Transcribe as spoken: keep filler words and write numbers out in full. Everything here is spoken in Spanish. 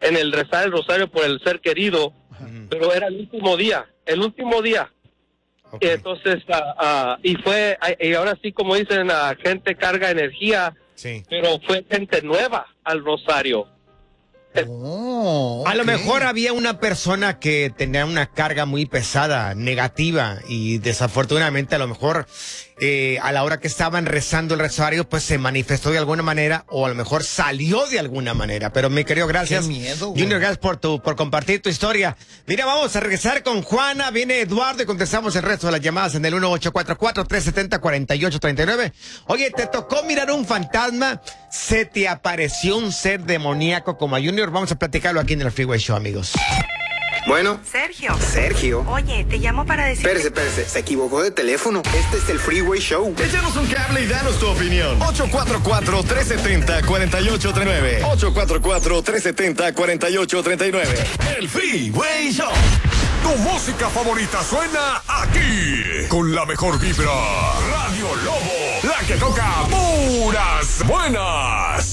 en el rezar el rosario por el ser querido, uh-huh. pero era el último día, el último día. Okay. Y entonces, uh, uh, y fue, uh, y ahora sí, como dicen, la uh, gente carga energía, sí. pero fue gente nueva al rosario. Oh, okay. A lo mejor había una persona que tenía una carga muy pesada, negativa, y desafortunadamente a lo mejor eh, a la hora que estaban rezando el rosario, pues se manifestó de alguna manera, o a lo mejor salió de alguna manera. Pero mi querido, gracias. Qué miedo, Junior, gracias por tu, por compartir tu historia. Mira, vamos a regresar con Juana, viene Eduardo y contestamos el resto de las llamadas en el uno ocho cuatro cuatro, tres siete cero, cuatro ocho tres nueve. Oye, ¿te tocó mirar un fantasma? ¿Se te apareció un ser demoníaco como a Junior? Vamos a platicarlo aquí en el Freeway Show, amigos. Bueno. Sergio. Sergio. Oye, te llamo para decir... Espérese, espérese, se equivocó de teléfono. Este es el Freeway Show. Échanos un cable y danos tu opinión. ocho cuatro cuatro, tres siete cero, cuatro ocho tres nueve. ocho cuatro cuatro, tres siete cero, cuatro ocho tres nueve. El Freeway Show. Tu música favorita suena aquí. Con la mejor vibra. Radio Lobo. La que toca puras buenas.